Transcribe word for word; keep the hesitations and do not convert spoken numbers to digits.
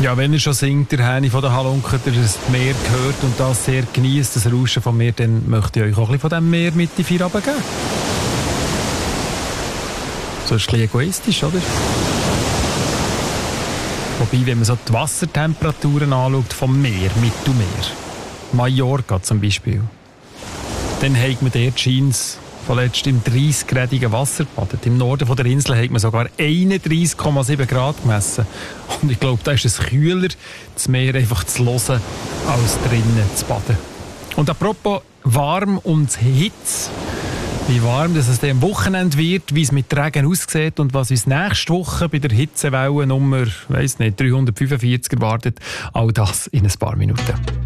Ja, wenn ihr schon singt, der Häni von der Halunke, der das Meer gehört und das sehr genießt, das Rauschen vom Meer, dann möchte ich euch auch ein bisschen von diesem Meer mit in die Vier runtergeben. So ist ein bisschen egoistisch, oder? Wobei, wenn man so die Wassertemperaturen anschaut vom Meer, Mittelmeer, Mallorca zum Beispiel, dann hat man dort scheint's vorletzt im dreißig-gradigen Wasser gebadet. Im Norden von der Insel hat man sogar einunddreißig Komma sieben Grad gemessen. Und ich glaube, da ist es kühler, das Meer einfach zu hören, als drinnen zu baden. Und apropos warm und Hitze, wie warm dass es am Wochenende wird, wie es mit Regen aussieht und was uns nächste Woche bei der Hitzewelle Nummer weiss nicht, dreihundertfünfundvierzig erwartet, all das in ein paar Minuten.